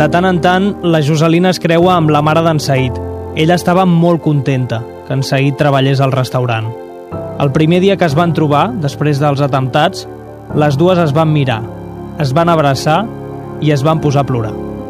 De tant en tant, la Joselina es creua amb la mare d'en Said. Ella estava molt contenta que en Said treballés al restaurant. El primer dia que es van trobar, després dels atemptats, les dues es van mirar, es van abraçar i es van posar a plorar.